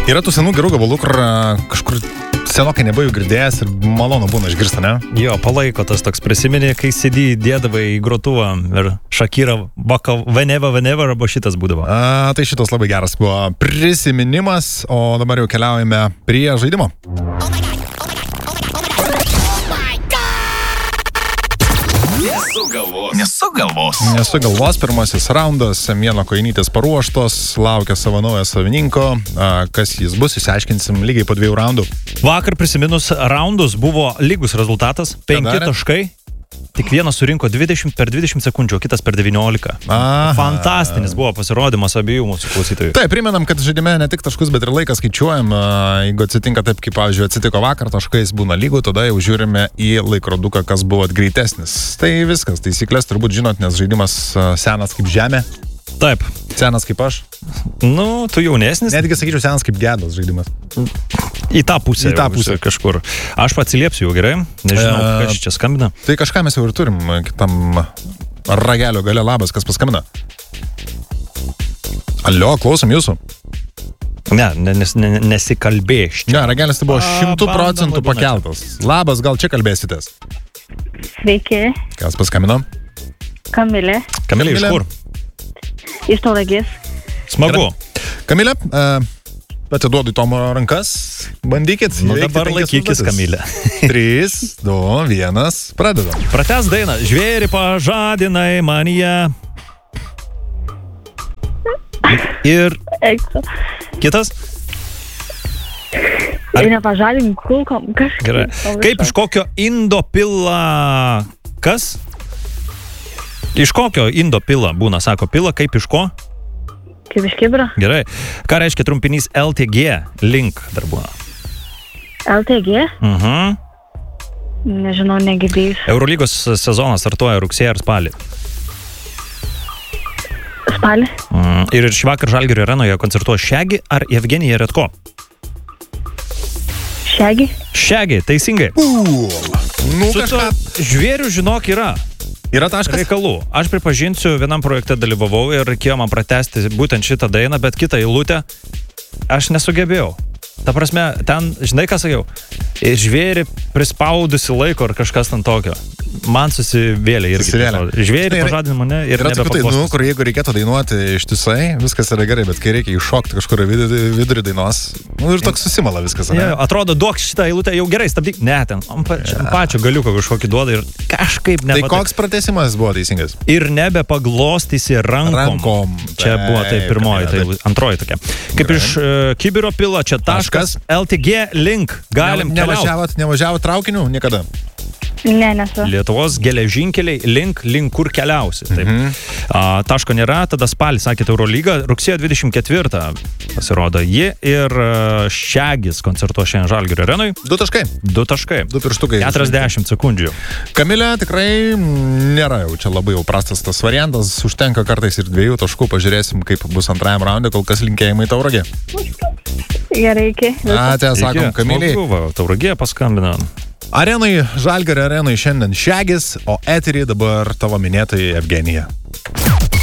Yra tų senų gerų gabalų, kur kažkur senokai nebuvau girdėjęs ir malonu būna išgirsta, ne? Jo, palaiko tas toks prisiminė, kai CD dėdavai į grotuvą ir Shakira Waka Whenever arba šitas būdavo. Tai šitas labai geras buvo prisiminimas, o dabar jau keliaujame prie žaidimo. Nesugalvos. Pirmasis raundas, Mielo Kojinytės paruoštos, laukia savo naujo savininko. Kas jis bus, išsiaiškinsim lygiai po 2 raundų. Vakar prisiminus raundus buvo lygus rezultatas, 5 taškai. Tik vienas surinko 20 per 20 sekundžių, o kitas per 19. Aha. Fantastinis buvo pasirodymas abiejų mūsų klausytojų. Taip, primenam, kad žaidime ne tik taškus, bet ir laiką skaičiuojam. Jeigu atsitinka taip, kaip, pavyzdžiui, atsitiko vakar, taškais būna lygų, tada jau žiūrime į laikroduką, kas buvo greitesnis. Tai viskas, taisyklės turbūt žinot, nes žaidimas senas kaip žemė. Taip. Senas kaip aš. Nu, tu jaunesnis. Netgi sakyčiau, senas kaip gedas žaidimas. Į tą pusę kažkur. Aš atsiliepsiu jau gerai, nežinau, kas čia skambina. Tai kažką mes jau ir turim kitam ragelio gale. Labas, kas paskambina? Alio, klausom jūsų. Nesikalbėš. Ne, ragelis tai buvo 100% pakeltas. Labas, gal čia kalbėsitės? Sveiki. Kas paskambino? Kamilė. Kamilė, iš kur? Iš Tauragės. Smagu. Kamilė, atiduodu į Tomo rankas, bandykit. Nu dabar laikykis, Kamilė. 3, 2, 1, pradedam. Pratęs dainą. Žvėrį pažadinai manyje. Ir kitas? Ir nepažadink kulkom. Gerai. Kaip iš kokio indo pila... Kas? Iš kokio indo pila būna, sako pila, kaip iš ko? Kaip iš kibro. Gerai. Ką reiškia trumpinys LTG? Link dar būna. LTG? Nežinau, negirdėjus. Eurolygos sezonas startuoja rugsėjį ar spalį? Spalį. Ir šįvakar Žalgirio arenoje koncertuos Shaggy ar Evgenija Redko? Shaggy, teisingai. Nu, kažką. Žvėrių, žinok, Yra taškas? Reikalų. Aš pripažinsiu, vienam projekte dalyvavau ir reikėjo man pratęsti būtent šitą dainą, bet kitą eilutę aš nesugebėjau. Ta prasme, ten, žinai ką sakiau, žvėrį prispaudusi laiko ar kažkas ten tokio. Man susivėlė irgi. Žvėrį pažadina mane ir nebepakostas. Kur jeigu reikėtų dainuoti ištisai, viskas yra gerai, bet kai reikia iššokti kažkur vidurį dainos, ir toks susimala viskas. Atrodo, duok šitą eilutę, jau gerai, stabdyk. Ne, ten pačio galiuko kažkokį duoda ir kažkaip Tai koks pratęsimas buvo teisingas? Ir nebepaglostysi rankom. Čia buvo tai pirmoji, tai antroji tokia. Kaip iš kibiro pila, čia taškas. LTG link. Galim keliauti. Nevažiavot traukiniu niekada? Ne, nesu. Lietuvos geležinkeliai link kur keliausi. Taško nėra, tada spalį, sakėte, Eurolyga, rugsėjo 24 pasirodo ji ir Shaggy's koncertuos šiandien Žalgirio arenoj. 2 taškai. 2 taškai. 2 pirštukai. 40 sekundžių. Kamilė, tikrai nėra jau čia labai jau prastas tas variantas, užtenka kartais ir 2 taškų, pažiūrėsim, kaip bus antrajam raunde, kol kas linkėjimai Tauragė. Gerai, iki. Sakom, Kamilė. Tauragė paskambina. Žalgirio arenai šiandien Shaggy's, o eterį dabar tavo minėtai Evgenija.